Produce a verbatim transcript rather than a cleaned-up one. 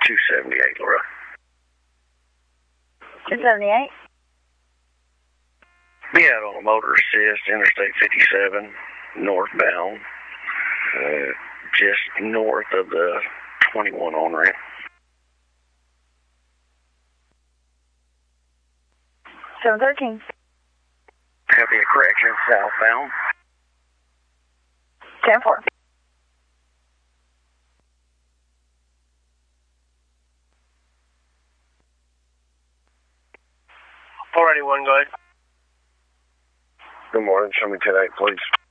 two seventy-eight, Laura. two seventy-eight? Be out on a motor assist, Interstate fifty-seven, northbound, uh, just north of the twenty-one on-ramp. seven thirteen. Copy a correction, southbound. ten four. four eighty-one, go ahead. Good morning. Show me ten eight, please.